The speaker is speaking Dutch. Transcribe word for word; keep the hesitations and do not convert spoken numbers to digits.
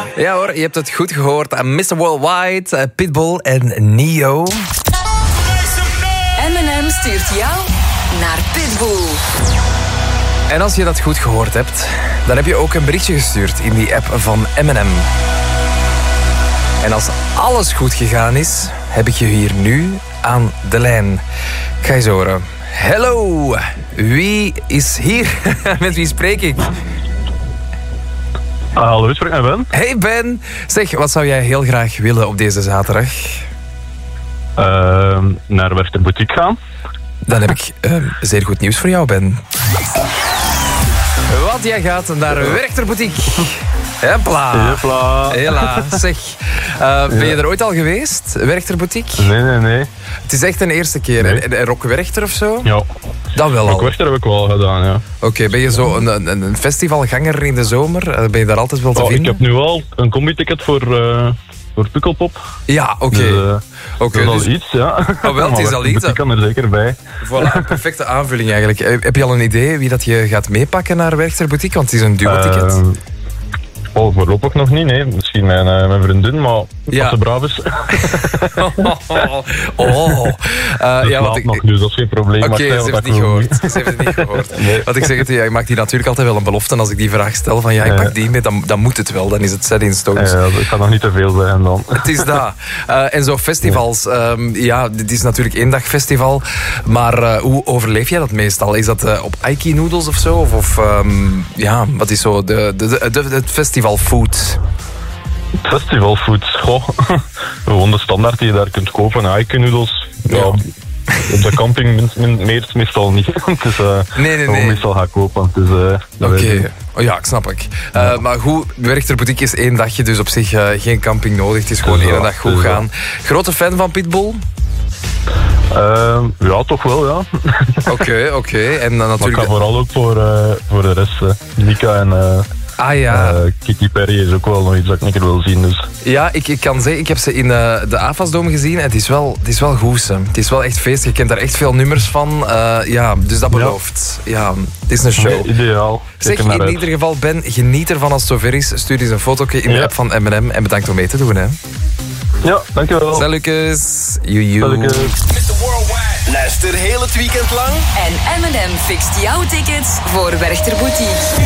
Ja hoor, je hebt het goed gehoord aan mister Worldwide, uh, Pitbull en Neo. M en M stuurt jou naar Pitbull. En als je dat goed gehoord hebt, dan heb je ook een berichtje gestuurd in die app van M en M. En als alles goed gegaan is, heb ik je hier nu aan de lijn. Ik ga eens horen. Hallo, wie is hier? Met wie spreek ik? Uh, hallo, ik spreek met Ben. Hey Ben, zeg, wat zou jij heel graag willen op deze zaterdag? Uh, naar Werchter Boutique gaan. Dan heb ik uh, zeer goed nieuws voor jou, Ben. Want jij gaat naar Werchter Boutique. Hopla. Hopla. Hela, zeg. Uh, ben je er ooit al geweest, Werchter Boutique? Nee, nee, nee. Het is echt een eerste keer. Nee. En, en Rock Werchter of zo? Ja. Dat wel al. Rock Werchter heb ik wel gedaan, ja. Oké, okay, ben je zo een, een, een festivalganger in de zomer? Uh, ben je daar altijd wel te oh, vinden? Ik heb nu al een combi-ticket voor, uh, voor Pukkelpop. Ja, oké. Okay. Dus, uh, okay, dat is dus... al iets, ja. Oh, wel, het is al iets. Ik kan er zeker bij. Voilà, een perfecte aanvulling eigenlijk. Heb je al een idee wie dat je gaat meepakken naar Werchter Boutique? Want het is een duo-ticket. Uh, Oh, voorlopig nog niet, nee. Misschien mijn, uh, mijn vriendin, maar ja. Als ze braaf is. oh, oh. Uh, ja, want ik... nog, dus dat is geen probleem. Oké, okay, ze heeft het niet gehoord. Ze heeft het niet gehoord. Nee. Want ik zeg het, ja, ik maak die natuurlijk altijd wel een belofte. En als ik die vraag stel van ja, ik pak die mee, dan, dan moet het wel. Dan is het set in stone. Ja, dat gaat nog niet te veel zijn dan. Het is dat. Uh, en zo festivals. Um, ja, dit is natuurlijk één dag festival. Maar uh, hoe overleef jij dat meestal? Is dat uh, op Aiki Noodles of zo? Of, of um, ja, wat is zo de, de, de, de, het festivalfood? Festivalfood? Goh, gewoon de standaard die je daar kunt kopen. Aiki Noodles. Ja. Ja. Op de camping min, min, min, meestal niet. Dus uh, nee, nee, nee. meestal gaan kopen. Dus, uh, Oké, okay. oh, ja, ik snap ik. Uh, ja. Maar goed, Werchter Boutique is één dagje, dus op zich uh, geen camping nodig. Het is gewoon dus, één uh, dag goed dus, gaan. Uh, Grote fan van Pitbull? Uh, ja, toch wel, ja. Oké, oké. Okay. En dan natuurlijk... Maar ik ga vooral ook voor, uh, voor de rest. Uh, Nika en... Uh, Ah ja. Uh, Katy Perry is ook wel nog iets dat ik een keer wil zien. Dus. Ja, ik, ik kan zeggen, ik heb ze in uh, de Avasdome gezien en het is wel, het is wel goed. Hè. Het is wel echt feest. Je kent daar echt veel nummers van. Uh, ja, dus dat belooft. Ja, ja het is een show. Nee, ideaal. Zeg, in uit. ieder geval, Ben, geniet ervan als het zover is. Stuur eens een fotootje in de ja. app van M en M en bedankt om mee te doen. Hè. Ja, dankjewel. Salukes. Joejoe. Luister heel het weekend lang. En M en M fixt jouw tickets voor Werchter Boutique.